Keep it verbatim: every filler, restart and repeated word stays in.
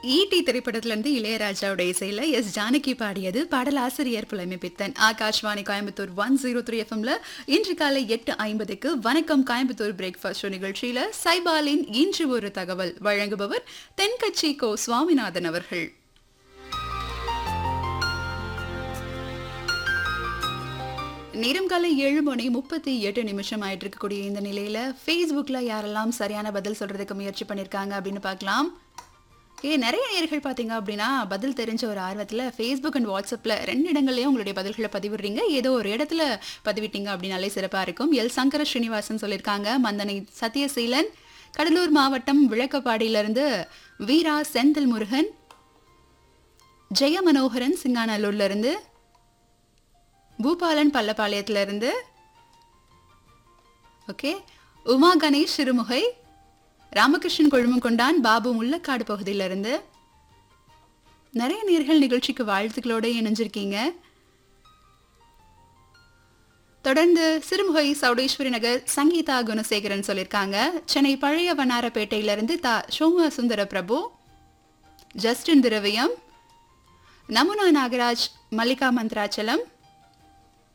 ஈட்டி திரைப்படத்திலிருந்து இளையராஜாவோட இசையில எஸ் ஜானகி பாடியது. பாடல் ஆசிரியர் புலமை பித்தன். Akashvani Coimbatore one zero three எஃப்எம்ல இன்று காலை எட்டு ஐம்பதுக்கு வணக்கம் கோயம்புத்தூர் பிரேக்ஃபாஸ்ட் ஷோ நிகழ்ச்சியில சைபாலின் இன்று ஒரு தகவல் வழங்குபவர் தென்கட்சி கோ சுவாமிநாதன் அவர்கள். நேரம் காலை ஏழு மணி முப்பத்தி எட்டு நிமிஷம் ஆயிட்டு இருக்கக்கூடிய இந்த நிலையில ஃபேஸ்புக்ல யாரெல்லாம் சரியான பதில் சொல்றதுக்கு முயற்சி பண்ணிருக்காங்க அப்படின்னு பார்க்கலாம். ஏ நிறைய நேயர்கள் பார்த்தீங்க அப்படின்னா பதில் தெரிஞ்ச ஒரு ஆர்வத்தில் ஃபேஸ்புக் அண்ட் வாட்ஸ்அப்பில் ரெண்டு இடங்கள்லையும் உங்களுடைய பதில்களை பதிவிடுறீங்க. ஏதோ ஒரு இடத்துல பதிவிட்டீங்க அப்படின்னாலே சிறப்பாக இருக்கும். எல் சங்கர ஸ்ரீனிவாசன் சொல்லியிருக்காங்க. மந்தனை சத்யசீலன், கடலூர் மாவட்டம் விளக்கப்பாடியிலிருந்து வீரா செந்தில் முருகன், ஜெய மனோகரன் சிங்காநல்லூர்லேருந்து, பூபாலன் பள்ளப்பாளையத்திலிருந்து, ஓகே உமா கணேஷ் சிறுமுகை, ராமகிருஷ்ணன் கொழுமங்கொண்டான், பாபு முள்ளக்காடு பகுதியிலிருந்து நிறைய நேர்கள் நிகழ்ச்சிக்கு வாழ்த்துக்களோடு இணைஞ்சிருக்கீங்க. தொடர்ந்து சிறுமுகை சௌடேஸ்வரி நகர் சங்கீதா குணசேகரன் சொல்லியிருக்காங்க. சென்னை பழைய வண்ணாரப்பேட்டையிலிருந்து தா சோம சுந்தர பிரபு, ஜஸ்டின் திரவியம், நமுனா நாகராஜ், மல்லிகா மந்த்ராச்சலம்,